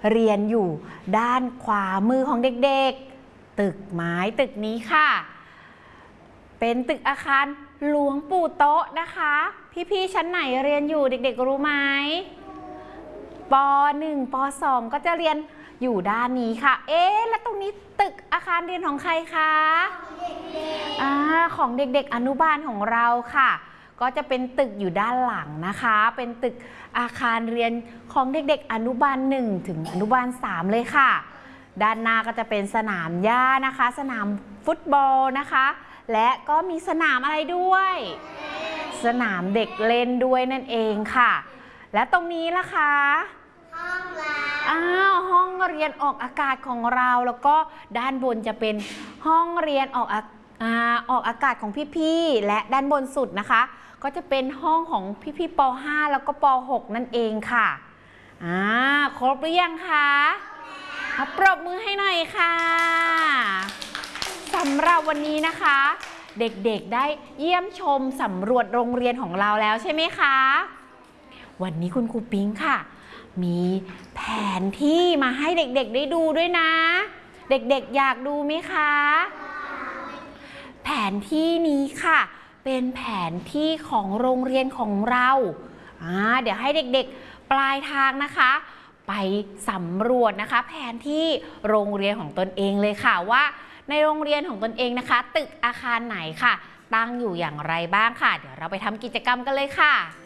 เรียนอยู่ด้านขวามือของเด็กๆตึกไม้ตึกนี้ค่ะเป็นตึกอาคารหลวงปู่โต๊ะนะคะพี่ๆชั้นไหนเรียนอยู่เด็กๆรู้ไหมป .1 ป .2 ก็จะเรียนอยู่ด้านนี้ค่ะแล้วตรงนี้ตึกอาคารเรียนของใครคะของเด็กๆอนุบาลของเราค่ะก็จะเป็นตึกอยู่ด้านหลังนะคะเป็นตึกอาคารเรียนของเด็กๆอนุบาล1ถึงอนุบาล3เลยค่ะด้านหน้าก็จะเป็นสนามหญ้านะคะสนามฟุตบอลนะคะและก็มีสนามอะไรด้วยสนามเด็กเล่นด้วยนั่นเองค่ะและตรงนี้ล่ะคะห้องเรียนออกอากาศของเราแล้วก็ด้านบนจะเป็นห้องเรียนออกอากาศของพี่ๆและด้านบนสุดนะคะก็จะเป็นห้องของพี่ๆป .5 แล้วก็ป .6 นั่นเองค่ะครบหรือยังคะปรบมือให้หน่อยค่ะสำหรับวันนี้นะคะเด็กๆได้เยี่ยมชมสำรวจโรงเรียนของเราแล้วใช่ไหมคะวันนี้คุณครูปิ๊งค่ะมีแผนที่มาให้เด็กๆได้ดูด้วยนะเด็กๆอยากดูไหมคะแผนที่นี้ค่ะเป็นแผนที่ของโรงเรียนของเราเดี๋ยวให้เด็กๆปลายทางนะคะไปสำรวจนะคะแผนที่โรงเรียนของตนเองเลยค่ะว่าในโรงเรียนของตนเองนะคะตึกอาคารไหนค่ะตั้งอยู่อย่างไรบ้างค่ะเดี๋ยวเราไปทำกิจกรรมกันเลยค่ะ